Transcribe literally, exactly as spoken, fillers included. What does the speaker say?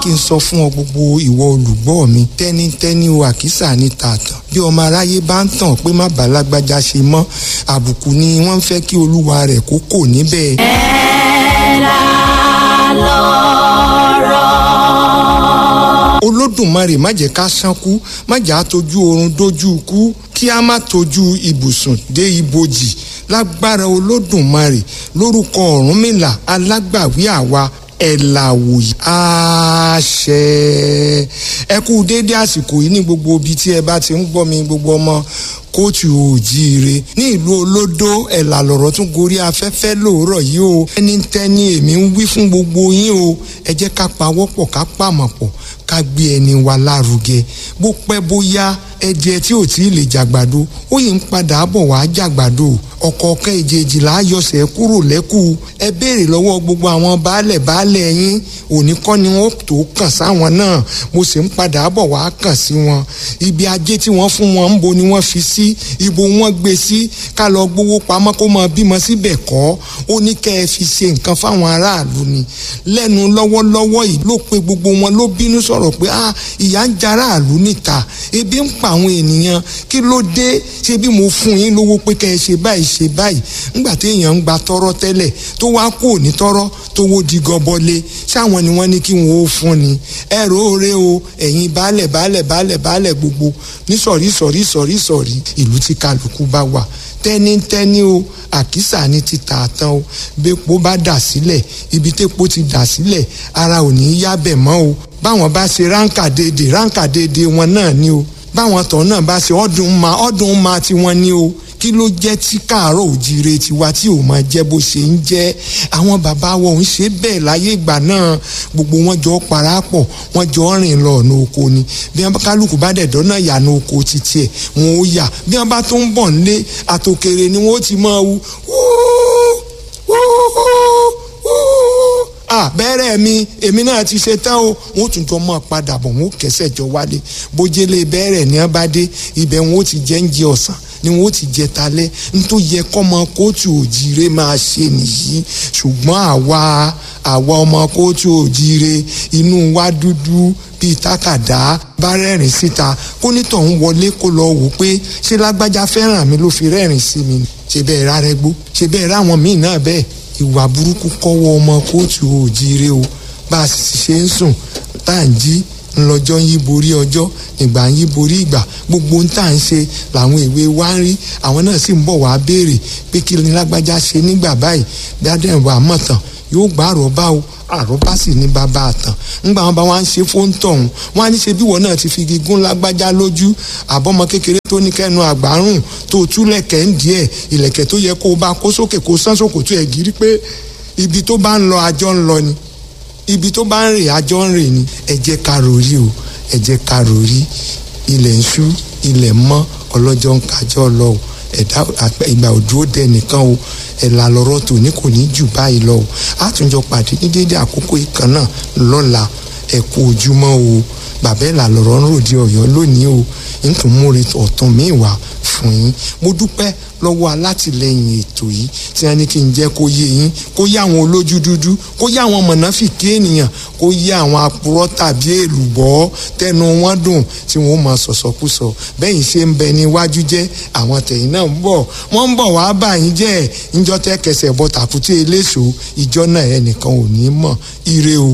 kí n sọ fún ọ gbogbo ìwọ olùgbọ́ mi tẹ́nítẹ́ní o àkísà ní tààtàn bí ọmọ aráyé bá ń tàn pé má bàa lágbájá ṣe mọ́ àbùkù ni wọ́n ń fẹ́ kí olúwa rẹ̀ kó kò níbẹ̀. ẹ̀la lọ́rọ̀. olódùmarè má jẹ́ ká ṣánkú má jẹ́ á tójú oorun dójú ikú kí á má tójú ibùsùn dé ibojì lágbára olódùmarè lórúkọ Ọ̀rúnmìlà alágbàwí àwa ẹ̀làwòyí àṣẹ. ẹ kú déédé àsìkò yìí ní gbogbo ibi tí ẹ bá ti ń gbọ́ mi gbogbo ọmọ kóòtù òjíire ní ìlú olódó ẹ̀là lọ̀rọ̀ tún gorí afẹ́fẹ́ lóòrọ̀ yìí o ẹni tẹ́ni èmi ń wí fún gbogbo yín o ẹ jẹ́ ká pawọ́pọ̀ ká pàmọ̀ pọ̀ ká gbé ẹni wa lárugẹ bó pẹ́ bóyá ẹ̀jẹ̀ tí ò tí ì lè jàgbàdo ó yìí ń padà bọ̀ wá jàgbàdo ọ̀kọ̀ọ̀kan ìjejìlá ayọ̀sẹ̀ kúrò lẹ́kù ẹ béèrè lọ́wọ́ gbogbo àwọn baálẹ̀ baálẹ̀ yín òní kọ́ ni wọ́n tó kàn sáwọn náà mo sì ń padà bọ̀ wá kàn sí wọn ibi ajé tí wọ́n fún wọn ń bo ni wọ́n fi sí ibo wọ́n gbé sí ká lọ gbowó pamọ́ kó máa bímọ síbẹ̀ kọ́ ó ní kẹ́ ẹ fi ṣe nǹkan fáwọn aráàlú ni lẹ́nu lọ́wọ́lọ́wọ́ yìí ló pe gbogbo wọn ló bínú sọ̀rọ̀ pé ah ìyà ń jaráàlú níta ebi ń pa àwọn ènìyàn kí ló dé ṣé bí mo fún yín lówó pé kẹ́ ẹ ṣe báyìí ṣe báyìí ńgbà tí èèyàn ń gba tọrọ tẹ́lẹ̀ tó wá kó ní tọrọ tó wó di gọbọlé ṣáwọn ni wọ́n ní kí wọ́n ó fún ni ẹ róore o ẹ̀yin baálẹ̀ baálẹ̀ baálẹ̀ baálẹ̀ gbogbo ní sọ̀rí sọ̀rí sọ̀rí sọ̀rí ìlú tí kálukú bá wà tẹ́nítẹ́ní o àkísà ní ti tààtàn o bẹ́pọ̀ bá dà sílẹ̀ ibi tẹ́pọ̀ ti dà sílẹ̀ ara ò ní yábẹ̀ mọ́ o báwọn bá ṣe ránkà déédéé ránkà déédéé wọn náà ni o báwọn tọ̀ náà bá ṣe ọdún ma ọdún ma tiwọn ni o kí ló jẹ́ tí káàárọ̀ òjíire tiwa tí ò máa jẹ́ bó ṣe ń jẹ́ àwọn bàbá wọn ò ń ṣe bẹ́ẹ̀ láyé ìgbà náà gbogbo wọn jọ parapọ̀ wọn jọ rìn lọ ọ̀nà oko ni bí wọn kálukú bá dẹ̀ dọ́nà ìyànà oko títí ẹ̀ wọn ó yà bí wọn bá tó ń bọ̀ nílé àtòkèrè ni wọn ó ti máa wú bẹ́ẹ̀rẹ̀ mi èmi náà ti ṣe tán o wọn ó tún jọ mọ́ padà bọ̀ wọn ó kẹsẹ̀ jọ wálé bójélé bẹ́ẹ̀rẹ̀ ní wọn bá dé ibẹ̀ wọn ó ti jẹ́ ń jẹ ọ̀sán ni wọn ó ti jẹ talẹ́ nítorí yẹ kọ́mọ kóòtù òjíire máa ṣe nìyí ṣùgbọ́n àwa àwa ọmọ kóòtù òjíire inú wa dúdú bíi tákàdá bá rẹ́rìn síta kó nítọ̀hún wọlé kó lọ wò pé ṣé lágbájá fẹ́ràn mi ló fi rẹ́rìn sí mi ṣe bẹ́ẹ̀ rárẹ́gbó ṣe bẹ́ẹ̀ ráwọn míì náà bẹ́ẹ̀ ìwà burúkú kọ́wọ́ ọmọ kóòtù òjíire o bá a sì ṣe ń sùn tá à ń jí ńlọjọ́ ń yí borí ọjọ́ ìgbà ń yí borí ìgbà gbogbo ń tà ń ṣe làwọn èwe wá ń rí àwọn náà sì ń bọ̀ wá béèrè pé kí ni lágbájá ṣe nígbà báyìí bí adẹ́rùbá mọ̀tàn yóò gbá àròbá o àròbá sì ní bàbá àtàn ńgbà wọn bá wá ń ṣe fóńtọ̀hún wọn á ní ṣe bí wọn náà ti fi gígùn lágbájá lójú àbọ̀mọ kékeré tó ní kẹ́nu àgbárùn tó túlẹ̀kẹ́ ń díẹ̀ ìlẹ̀kẹ̀ tó yẹ kó o bá kó sókè kó sán sókòtò ẹ̀ gírí pé ibi tó bá ń lọ àjọ ń lọ ni ibi tó bá ń rè àjọ ń rè ni ẹ jẹ́ ká rori o ẹ jẹ́ ká rori ilẹ̀ ń ṣú ilẹ̀ mọ́ ọlọ́jọ́ ń kájọ́ lọ o ẹ̀dá ìgbà òdúró dẹ nìkan o ẹ̀là lọ́rọ̀ tòní kò ní jù báyìí lọ o àtúnjọ pàdé ní déédéé àkókò ìkan náà lọ́la ẹ kú ojúmọ́ o bàbá ẹ̀là lọ́rọ̀ ń ròde ọ̀yọ́ lónìí o nítorí múre ọ̀tún mi wà fún yín mo dúpẹ́ lọ́wọ́ alátìlẹyìn ètò yìí tí wọ́n ní kí n jẹ́ kó yé yín kó yé àwọn olójú dúdú kó yé àwọn mọ̀nàfìkì ènìyàn kó yé àwọn apurọ́ tàbí èlùbọ́ tẹnu wọn dùn tí wọ́n máa sọ̀sọ̀kúsọ bẹ́yìn ṣe ń bẹ níwájú jẹ́ àwọn tẹ̀yìn náà ń bọ̀ wọ́n ń bọ̀ wá bá yín jẹ́ níjọ́ tẹ́ kẹsẹ̀ bọ́ tàkúté eléso ìjọ náà ẹnìkan ò ní mọ̀ ire o.